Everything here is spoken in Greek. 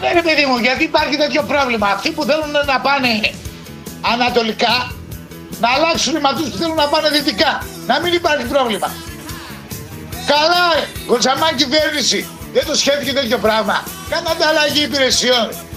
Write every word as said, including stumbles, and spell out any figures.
Ναι ρε παιδί μου, γιατί υπάρχει τέτοιο πρόβλημα. Αυτοί που θέλουν να πάνε ανατολικά, να αλλάξουν με αυτούς που θέλουν να πάνε δυτικά. Να μην υπάρχει πρόβλημα. Καλά, Κοτσαμάν κυβέρνηση. Δεν το σκέφτηκε τέτοιο πράγμα. Κάνατε αλλαγή υπηρεσιών.